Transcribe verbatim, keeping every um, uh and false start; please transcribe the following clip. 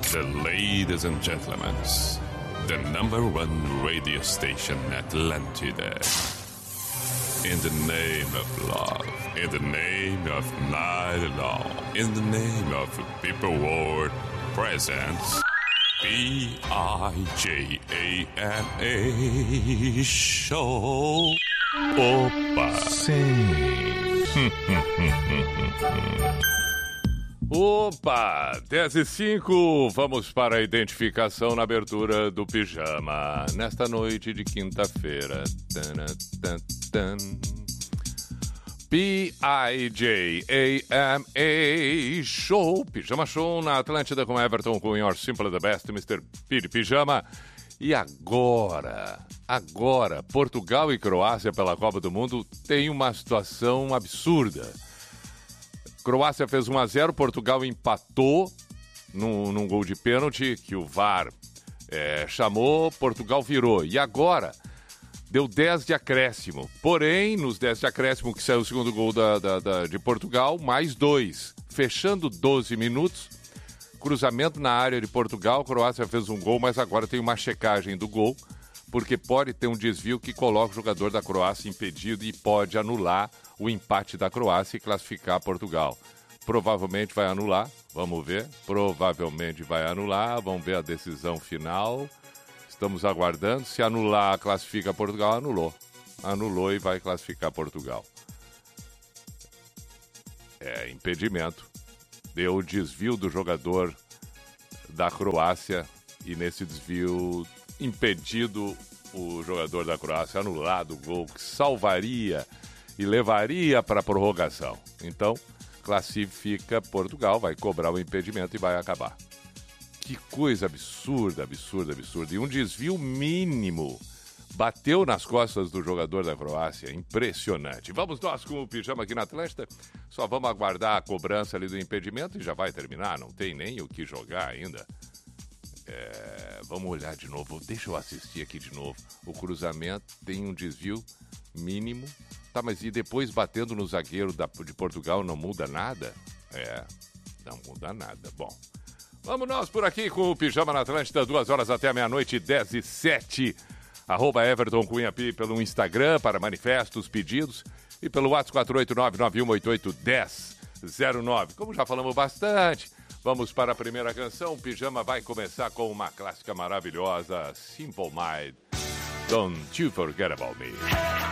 The ladies and gentlemen, the number one radio station Atlantida. In the name of love, in the name of night long, in the name of people world presents B I J A M A Show. Opa! Sim. Opa, dez e cinco, vamos para a identificação na abertura do Pijama. Nesta noite de quinta-feira. P I J A M A Show, Pijama Show na Atlântida com Everton com Your Simple the Best, mister P de Pijama. E agora, agora, Portugal e Croácia pela Copa do Mundo tem uma situação absurda. Croácia fez um a zero, Portugal empatou num, num gol de pênalti que o V A R é, chamou, Portugal virou. E agora deu dez de acréscimo. Porém, nos dez de acréscimo que saiu o segundo gol da, da, da, de Portugal, mais dois. Fechando doze minutos, cruzamento na área de Portugal, Croácia fez um gol, mas agora tem uma checagem do gol, porque pode ter um desvio que coloca o jogador da Croácia impedido e pode anular o empate da Croácia e classificar Portugal. Provavelmente vai anular, vamos ver. Provavelmente vai anular, vamos ver a decisão final. Estamos aguardando. Se anular, classifica Portugal, anulou. Anulou e vai classificar Portugal. É, impedimento. Deu o desvio do jogador da Croácia e nesse desvio impedido o jogador da Croácia, anulado o gol que salvaria e levaria para a prorrogação. Então, classifica Portugal, vai cobrar o impedimento e vai acabar. Que coisa absurda, absurda, absurda. E um desvio mínimo bateu nas costas do jogador da Croácia. Impressionante. Vamos nós com o Pijama aqui na Atlântida. Só vamos aguardar a cobrança ali do impedimento e já vai terminar. Não tem nem o que jogar ainda. É, vamos olhar de novo. Deixa eu assistir aqui de novo. O cruzamento tem um desvio mínimo. Tá, mas e depois batendo no zagueiro da, de Portugal não muda nada? É, não muda nada. Bom, vamos nós por aqui com o Pijama na Atlântida, duas horas até a meia-noite, dez e sete. Arroba Everton Cunha Pi pelo Instagram para manifestos, pedidos e pelo WhatsApp quatro oito nove, nove um oito oito, um zero zero nove. Como já falamos bastante, vamos para a primeira canção. O Pijama vai começar com uma clássica maravilhosa, Simple Mind, Don't You Forget About Me.